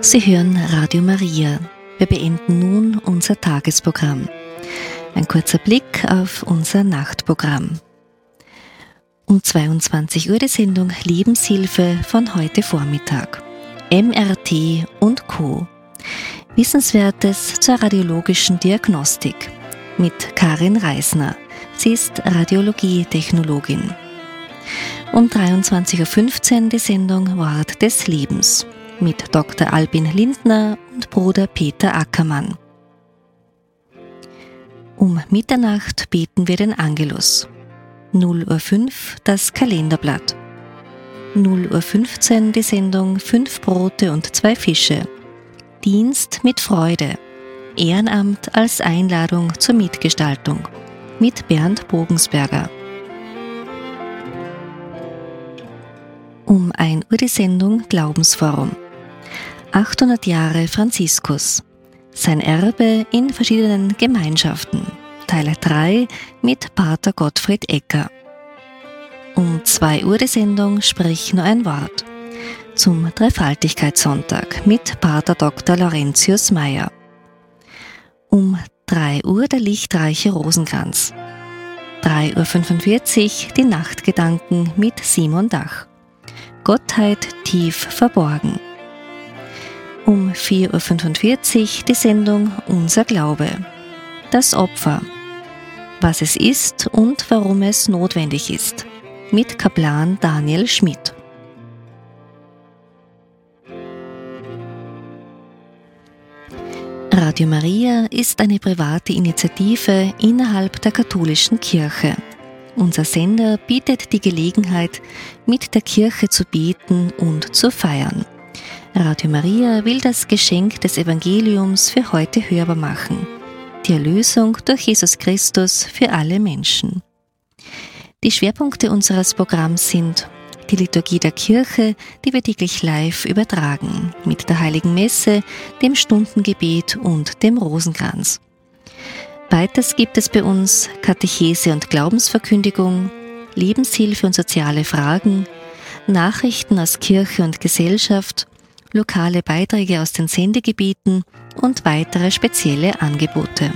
Sie hören Radio Maria. Wir beenden nun unser Tagesprogramm. Ein kurzer Blick auf unser Nachtprogramm. Um 22 Uhr die Sendung Lebenshilfe von heute Vormittag. MRT und Co. Wissenswertes zur radiologischen Diagnostik mit Karin Reisner. Sie ist Radiologietechnologin. Um 23.15 Uhr die Sendung Wort des Lebens mit Dr. Albin Lindner und Bruder Peter Ackermann. Um Mitternacht beten wir den Angelus. 0:05 Uhr das Kalenderblatt. 0:15 Uhr die Sendung 5 Brote und 2 Fische. Dienst mit Freude. Ehrenamt als Einladung zur Mitgestaltung mit Bernd Bogensberger. Um 1 Uhr die Sendung Glaubensforum. 800 Jahre Franziskus. Sein Erbe in verschiedenen Gemeinschaften. Teil 3 mit Pater Gottfried Ecker. Um 2 Uhr die Sendung Sprich nur ein Wort. Zum Dreifaltigkeitssonntag mit Pater Dr. Laurentius Meyer. Um 3 Uhr der lichtreiche Rosenkranz. 3:45 Uhr die Nachtgedanken mit Simon Dach. Gottheit tief verborgen. Um 4:45 Uhr die Sendung Unser Glaube. Das Opfer. Was es ist und warum es notwendig ist. Mit Kaplan Daniel Schmidt. Radio Maria ist eine private Initiative innerhalb der katholischen Kirche. Unser Sender bietet die Gelegenheit, mit der Kirche zu beten und zu feiern. Radio Maria will das Geschenk des Evangeliums für heute hörbar machen. Die Erlösung durch Jesus Christus für alle Menschen. Die Schwerpunkte unseres Programms sind die Liturgie der Kirche, die wir täglich live übertragen, mit der Heiligen Messe, dem Stundengebet und dem Rosenkranz. Weiters gibt es bei uns Katechese und Glaubensverkündigung, Lebenshilfe und soziale Fragen, Nachrichten aus Kirche und Gesellschaft, lokale Beiträge aus den Sendegebieten und weitere spezielle Angebote.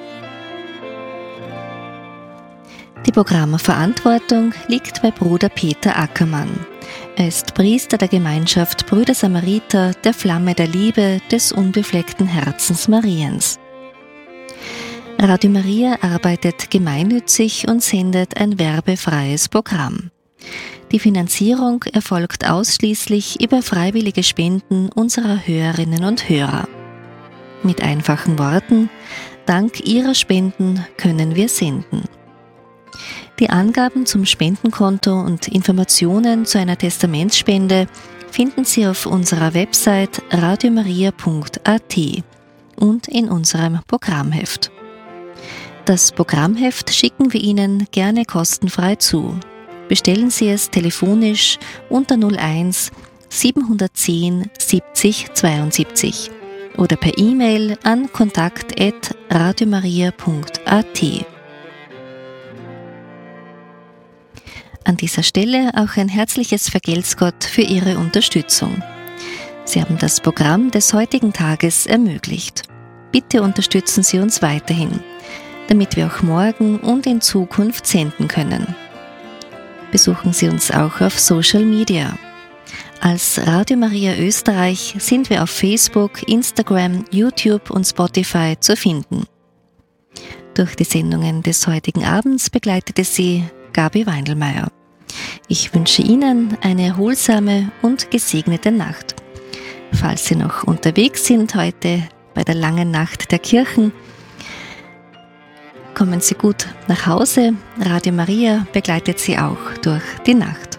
Die Programmverantwortung liegt bei Bruder Peter Ackermann. Er ist Priester der Gemeinschaft Brüder Samariter der Flamme der Liebe des unbefleckten Herzens Mariens. Radio Maria arbeitet gemeinnützig und sendet ein werbefreies Programm. Die Finanzierung erfolgt ausschließlich über freiwillige Spenden unserer Hörerinnen und Hörer. Mit einfachen Worten: Dank Ihrer Spenden können wir senden. Die Angaben zum Spendenkonto und Informationen zu einer Testamentsspende finden Sie auf unserer Website radiomaria.at und in unserem Programmheft. Das Programmheft schicken wir Ihnen gerne kostenfrei zu. Bestellen Sie es telefonisch unter 01 710 70 72 oder per E-Mail an kontakt@radiomaria.at. An dieser Stelle auch ein herzliches Vergelt's Gott für Ihre Unterstützung. Sie haben das Programm des heutigen Tages ermöglicht. Bitte unterstützen Sie uns weiterhin, damit wir auch morgen und in Zukunft senden können. Besuchen Sie uns auch auf Social Media. Als Radio Maria Österreich sind wir auf Facebook, Instagram, YouTube und Spotify zu finden. Durch die Sendungen des heutigen Abends begleitete Sie Gabi Weindelmeier. Ich wünsche Ihnen eine erholsame und gesegnete Nacht. Falls Sie noch unterwegs sind heute bei der langen Nacht der Kirchen, kommen Sie gut nach Hause. Radio Maria begleitet Sie auch durch die Nacht.